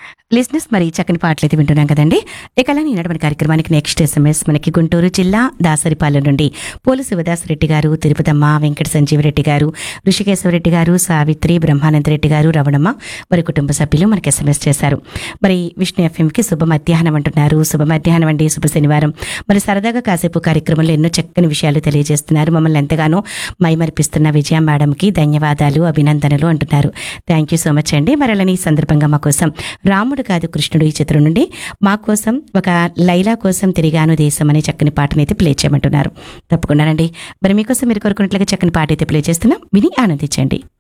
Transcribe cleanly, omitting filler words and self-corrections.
లిస్నెస్ మరి చక్కని పాటలైతే వింటున్నాం కదండి. ఇక అలానే ఈనాటి కార్యక్రమానికి నెక్స్ట్ ఎస్ఎంఎస్ మనకి గుంటూరు జిల్లా దాసరిపాలెం నుండి పోలు శివదాసరెడ్డి గారు, తిరుపతమ్మ, వెంకట సంజీవరెడ్డి గారు, ఋషికేశవరెడ్డి గారు, సావిత్రి, బ్రహ్మానందరెడ్డి గారు, రవణమ్మ వారి కుటుంబ సభ్యులు మనకి ఎస్ఎంఎస్ చేశారు. మరి విష్ణు ఎఫ్ఎంకి శుభ మధ్యాహ్నం అంటున్నారు. శుభ మధ్యాహ్నం అండి, శుభ శనివారం. మరి సరదాగా కాసేపు కార్యక్రమంలో ఎన్నో చక్కని విషయాలు తెలియజేస్తున్నారు. మమ్మల్ని ఎంతగానో మైమరిపిస్తున్న విజయ మేడంకి ధన్యవాదాలు, అభినందనలు అంటున్నారు. థ్యాంక్ యూ సో మచ్ అండి. మరి అలానే ఈ సందర్భంగా మా కోసం రాముడు కాదు కృష్ణుడు ఈ చిత్రం నుండి మా కోసం ఒక లైలా కోసం తిరిగాను దేశం అనే చక్కని పాటని అయితే ప్లే చేయమంటున్నారు. తప్పకుండానండి. మరి మీకోసం మీరు కోరుకున్నట్లుగా చక్కని పాట అయితే ప్లే చేస్తున్నాం, విని ఆనందించండి.